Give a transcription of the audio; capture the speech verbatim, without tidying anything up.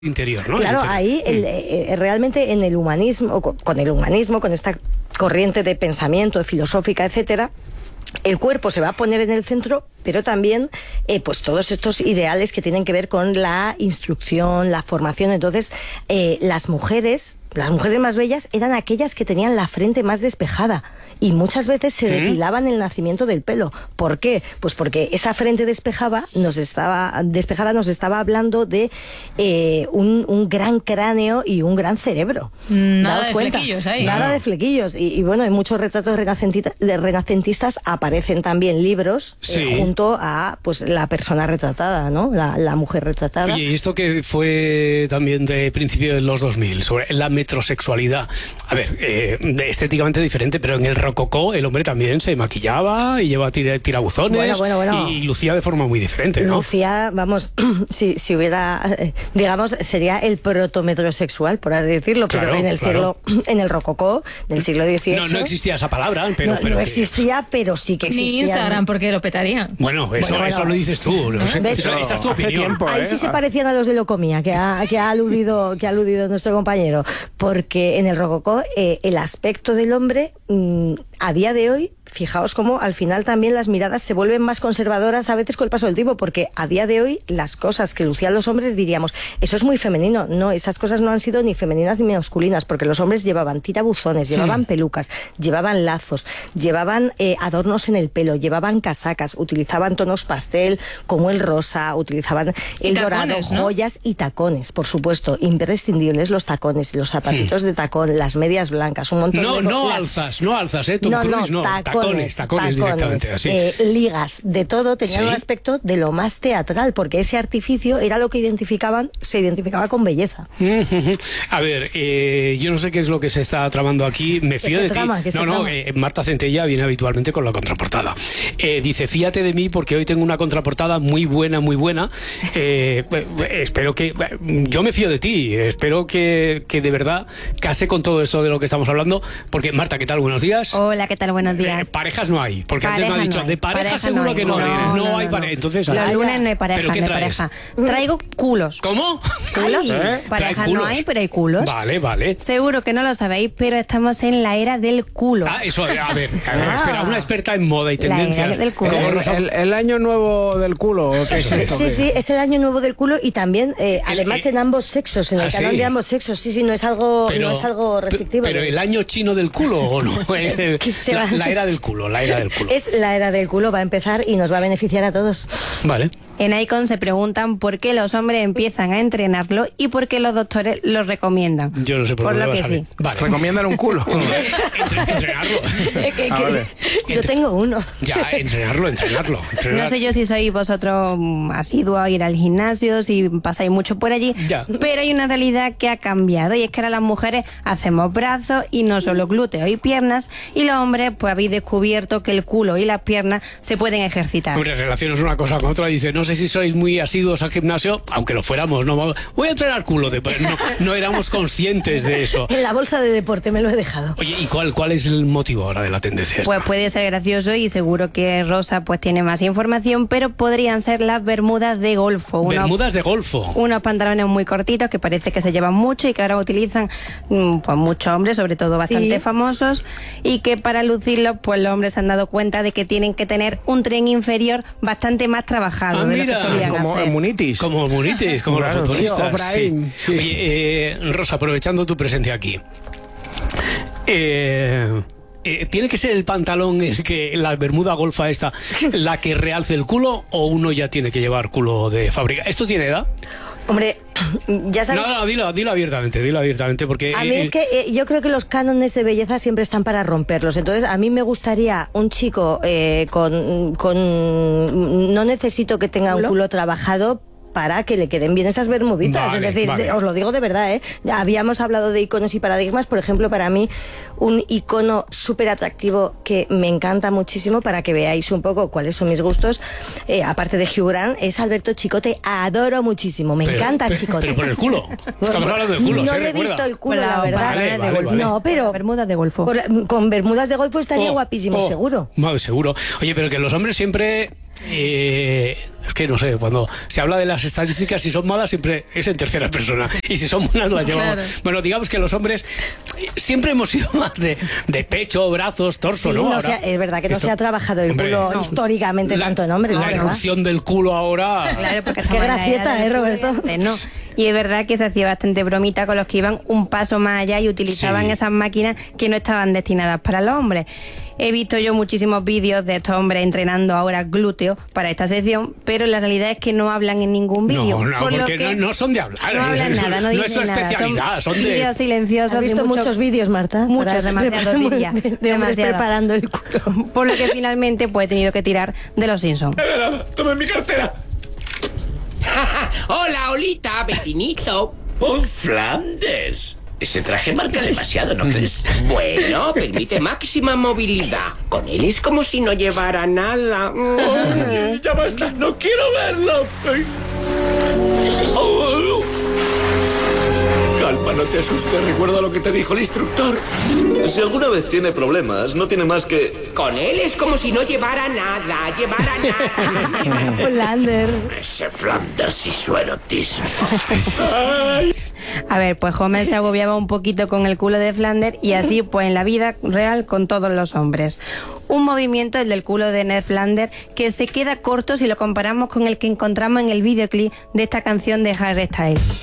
interior, ¿no? Claro, interior. ahí el, eh, realmente en el humanismo, con, con el humanismo, con esta corriente de pensamiento filosófica, etcétera, el cuerpo se va a poner en el centro, pero también eh, pues todos estos ideales que tienen que ver con la instrucción, la formación. Entonces, eh, las mujeres, las mujeres más bellas eran aquellas que tenían la frente más despejada y muchas veces se depilaban el nacimiento del pelo. ¿Por qué? Pues porque esa frente despejada nos estaba, despejada nos estaba hablando de eh, un, un gran cráneo y un gran cerebro. Nada Daos de cuenta, flequillos ahí. Nada No. de flequillos. Y, y bueno, en muchos retratos renacentita- de renacentistas aparecen también libros Sí. eh, junto a pues la persona retratada, ¿no? La, la mujer retratada. Oye, y esto que fue también de principio de los dos mil, sobre la metrosexualidad. A ver, eh, de- estéticamente diferente, pero en el rococó el hombre también se maquillaba y llevaba tira- tirabuzones Bueno, bueno, bueno. y lucía de forma muy diferente, ¿no? Lucía, vamos, si, si hubiera, eh, digamos, sería el protometrosexual, por así decirlo, pero Claro, en el claro. siglo, en el rococó del siglo dieciocho. No, no existía esa palabra, pero... no, pero no que- existía, pero sí que existía. Ni Instagram, porque lo petaría. Bueno, eso, Bueno, bueno. eso lo dices tú, no sé, ¿Ves? eso- esa es tu Hace opinión. tiempo. Ahí ¿eh? sí se parecían a los de Locomía, que ha, que ha aludido que ha aludido nuestro compañero, porque en el rococó eh, el aspecto del hombre mm, a día de hoy, fijaos cómo al final también las miradas se vuelven más conservadoras a veces con el paso del tiempo, porque a día de hoy las cosas que lucían los hombres diríamos, eso es muy femenino. No, esas cosas no han sido ni femeninas ni masculinas, porque los hombres llevaban tirabuzones, llevaban pelucas, llevaban lazos, llevaban eh, adornos en el pelo, llevaban casacas, utilizaban tonos pastel como el rosa, utilizaban el dorado, tacones, ¿no? joyas y tacones, por supuesto, imprescindibles los tacones, los zapatitos de tacón, las medias blancas, un montón No, de no las- alzas, no alzas, ¿eh? Tom Cruise, no, tacones, tacones, directamente, así. eh, ligas, de todo, tenían Sí. un aspecto de lo más teatral, porque ese artificio era lo que identificaban, se identificaba con belleza. A ver, eh, yo no sé qué es lo que se está tramando aquí. Me fío se de trama? ti. ¿Qué se No, no, trama? eh, Marta Centella viene habitualmente con la contraportada. Eh, dice, fíjate de mí porque hoy tengo una contraportada muy buena, muy buena. Eh, eh, espero que... Yo me fío de ti. Espero que, que de verdad case con todo esto de lo que estamos hablando. Porque, Marta, ¿qué tal? Buenos días. Hola, ¿qué tal? Buenos días. Eh, parejas no hay. Porque antes me ha Parejas dicho, no hay. de pareja Pareja seguro no hay. que no. No, No, no, hay no, pareja. no. Entonces, Los ah, lunes no hay pareja, ¿pero qué no hay traes? pareja. Traigo culos. ¿Cómo? ¿Culos? ¿Eh? Parejas Trae no culos. hay, pero hay culos. Vale, vale. Seguro que no lo sabéis, pero estamos en la era del culo. Ah, eso, a ver, a ver, Ah. espera, una experta en moda y La era tendencias. del culo. como El, Rosa- el- el año nuevo del culo. ¿o qué es esto? Sí, ¿Qué? sí, es el año nuevo del culo y también, eh, El- además eh, en ambos sexos, en el ¿ah, canon sí? de ambos sexos, sí, sí, no es algo, Pero, no es algo restrictivo. pero el año chino del culo o no. El- Se la, va- la era del culo, la era del culo. Es la era del culo, va a empezar y nos va a beneficiar a todos. Vale. En Icon se preguntan por qué los hombres empiezan a entrenarlo y por qué los doctores lo recomiendan. Yo no sé por, Por dónde lo va a que salir. sí. Vale. Recomiendan un culo. Entre- entrenarlo. Eh, que- Ah, que- vale. Yo tengo uno. Ya, entrenarlo, entrenarlo. entrenar. No sé yo si sois vosotros mm, asiduos a ir al gimnasio, si pasáis mucho por allí, Ya. pero hay una realidad que ha cambiado y es que ahora las mujeres hacemos brazos y no solo glúteos y piernas, y los hombres pues habéis descubierto que el culo y las piernas se pueden ejercitar. Hombre, relaciones una cosa con otra. Dice, no sé si sois muy asiduos al gimnasio, aunque lo fuéramos, no vamos- voy a entrenar culo. De, no, no éramos conscientes de eso. En la bolsa de deporte me lo he dejado. Oye, ¿y cuál, cuál es el motivo ahora de la tendencia esta? Pues puede ser gracioso y seguro que Rosa pues tiene más información, pero podrían ser las bermudas de golfo. Unos, Bermudas de golfo. unos pantalones muy cortitos que parece que se llevan mucho y que ahora utilizan mm, pues muchos hombres, sobre todo bastante Sí. famosos, y que para lucirlos pues los hombres se han dado cuenta de que tienen que tener un tren inferior bastante más trabajado Ah, de lo mira. que solían Como hacer. en Munitis. Como Munitis, como Claro, los futbolistas. sí, O'Brien, sí. Oye, eh, Rosa, aprovechando tu presencia aquí. Eh, eh, ¿Tiene que ser el pantalón el que la bermuda golfa esta la que realce el culo o uno ya tiene que llevar culo de fábrica? ¿Esto tiene edad? Hombre, ya sabes... No, no, dilo, dilo abiertamente, dilo abiertamente porque... A mí eh, es que eh, yo creo que los cánones de belleza siempre están para romperlos. Entonces, a mí me gustaría un chico eh, con, con... No necesito que tenga un ¿Culo? culo trabajado para que le queden bien esas bermuditas. Vale, es decir, vale. de- os lo digo de verdad, ¿eh? Ya habíamos hablado de iconos y paradigmas. Por ejemplo, para mí, un icono súper atractivo que me encanta muchísimo, para que veáis un poco cuáles son mis gustos, eh, aparte de Hugh Grant, es Alberto Chicote. Adoro muchísimo, me pero- encanta pero- Chicote. Pero por el culo. Estamos hablando de culo, No ¿se le he recuerda? visto el culo, Con la la- verdad. Vale, de vale, golfo. vale. No, pero... Bermudas de golfo. Por la- con bermudas de golfo estaría Oh, guapísimo, oh, seguro. Vale, seguro. Oye, pero que los hombres siempre... eh, Es que no sé, cuando se habla de las estadísticas, si son malas siempre es en tercera persona y si son buenas las llevamos. Claro. Bueno, digamos que los hombres siempre hemos sido más de, de pecho, brazos, torso, sí, ¿no? no ahora, sea, es verdad que no esto, se ha trabajado el hombre, culo no, históricamente la, tanto en hombres. La erupción del culo ahora... Claro, porque Qué gracieta, ¿eh, Roberto? No. Y es verdad que se hacía bastante bromita con los que iban un paso más allá y utilizaban sí. esas máquinas que no estaban destinadas para los hombres. He visto yo muchísimos vídeos de estos hombres entrenando ahora glúteos para esta sección, pero la realidad es que no hablan en ningún vídeo. No, no, por porque lo que no, no son de hablar. No hablan no, nada, no, no es su nada. especialidad, son, son de... vídeos silenciosos. ¿Has visto mucho, muchos vídeos, Marta? Muchos, demasiados, diría. De, de hombres preparando el culo. Por lo que finalmente pues he tenido que tirar de los Simpsons. ¡Toma mi cartera! Hola, Olita, vecinito. ¡Oh, Flanders! Ese traje marca demasiado, ¿no crees? Bueno, permite máxima movilidad. Con él es como si no llevara nada. Ay, ya basta, no quiero verlo. Ay. Oh. Calma, no te asustes, recuerda lo que te dijo el instructor. Si alguna vez tiene problemas, no tiene más que... Con él es como si no llevara nada, llevara nada. Flanders. Ese Flanders y su erotismo. Ay. A ver, pues Homer se agobiaba un poquito con el culo de Flanders y así pues en la vida real con todos los hombres. Un movimiento, el del culo de Ned Flanders, que se queda corto si lo comparamos con el que encontramos en el videoclip de esta canción de Harry Styles.